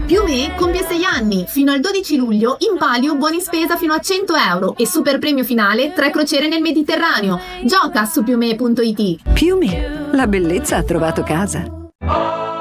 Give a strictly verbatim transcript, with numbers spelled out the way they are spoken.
Piumè compie sei anni. Fino al dodici luglio in palio buoni spesa fino a cento euro e super premio finale tre crociere nel Mediterraneo. Gioca su piumè punto it. Piumè, la bellezza ha trovato casa.